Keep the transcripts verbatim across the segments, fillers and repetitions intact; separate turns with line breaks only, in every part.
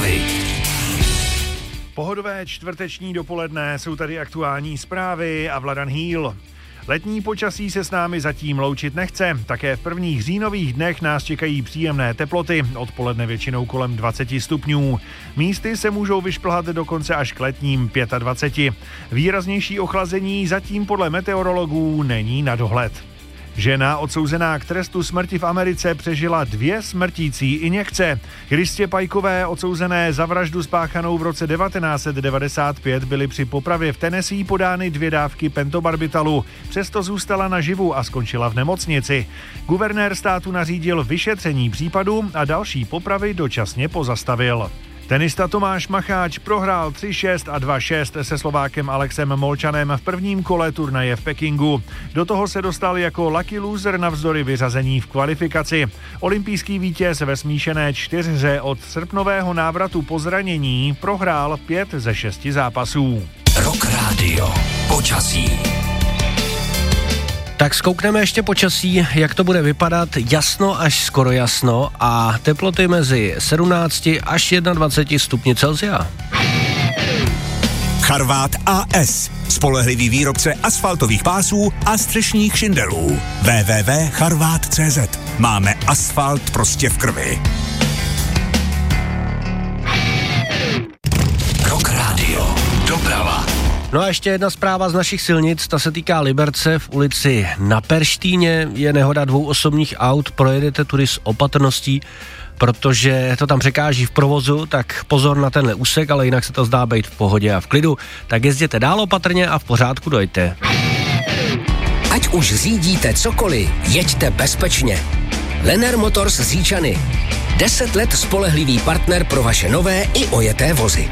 zprávy.
Pohodové čtvrteční dopoledne, jsou tady aktuální zprávy a Vladan Hýl. Letní počasí se s námi zatím loučit nechce. Také v prvních říjnových dnech nás čekají příjemné teploty, odpoledne většinou kolem dvacet stupňů. Místy se můžou vyšplhat dokonce až k letním dvaceti pěti. Výraznější ochlazení zatím podle meteorologů není na dohled. Žena odsouzená k trestu smrti v Americe přežila dvě smrtící injekce. Kristě Pajkové, odsouzené za vraždu spáchanou v roce devatenáct set devadesát pět, byly při popravě v Tennessee podány dvě dávky pentobarbitalu. Přesto zůstala naživu a skončila v nemocnici. Guvernér státu nařídil vyšetření případu a další popravy dočasně pozastavil. Tenista Tomáš Macháč prohrál tři šest a dva šest se Slovákem Alexem Molčanem v prvním kole turnaje v Pekingu. Do toho se dostal jako lucky loser navzdory vyřazení v kvalifikaci. Olympijský vítěz ve smíšené čtyřhře od srpnového návratu po zranění prohrál pět ze šesti zápasů.
Rock Radio. Počasí.
Tak zkoukneme ještě počasí, jak to bude vypadat, jasno až skoro jasno a teploty mezi sedmnáct až dvacet jedna stupni Celsia.
Charvát A S, spolehlivý výrobce asfaltových pásů a střešních šindelů. w w w tečka charvát tečka cé zet. Máme asfalt prostě v krvi.
Rock Radio. Doprava.
No a ještě jedna zpráva z našich silnic, ta se týká Liberce. V ulici Na Perštíně je nehoda dvou osobních aut, projedete tudy s opatrností, protože to tam překáží v provozu, tak pozor na tenhle úsek, ale jinak se to zdá být v pohodě a v klidu. Tak jezděte dál opatrně a v pořádku dojte.
Ať už řídíte cokoliv, jeďte bezpečně. Lenner Motors z Říčany. Deset let spolehlivý partner pro vaše nové i ojeté vozy.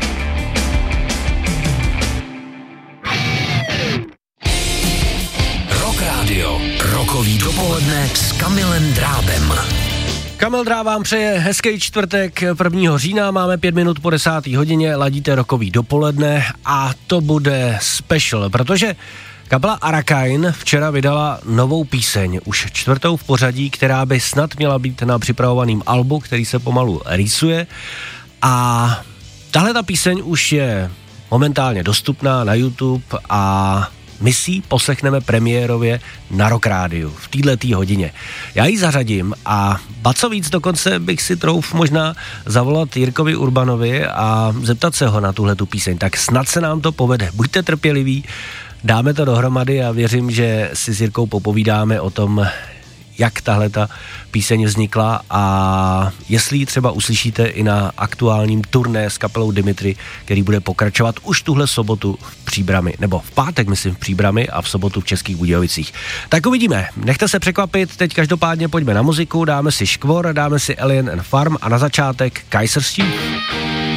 Radio. Rokový dopoledne s Kamilem Drábem.
Kamil Dráb vám přeje hezký čtvrtek prvního října, máme pět minut po desáté hodině, ladíte rokový dopoledne a to bude special, protože kapela Arakain včera vydala novou píseň, už čtvrtou v pořadí, která by snad měla být na připravovaném albu, který se pomalu rýsuje, a tahle ta píseň už je momentálně dostupná na YouTube a my si ji poslechneme premiérově na Rock Rádiu v této hodině. Já ji zařadím a ba co víc, dokonce bych si trouf možná zavolat Jirkovi Urbanovi a zeptat se ho na tuhletu píseň. Tak snad se nám to povede. Buďte trpěliví, dáme to dohromady a věřím, že si s Jirkou popovídáme o tom, jak tahle ta píseň vznikla a jestli ji třeba uslyšíte i na aktuálním turné s kapelou Dimitri, který bude pokračovat už tuhle sobotu v Příbrami, nebo v pátek myslím v Příbrami a v sobotu v Českých Budějovicích. Tak uvidíme, nechte se překvapit, teď každopádně pojďme na muziku, dáme si Škvor, dáme si Alien and Farm a na začátek Kaiser Chiefs.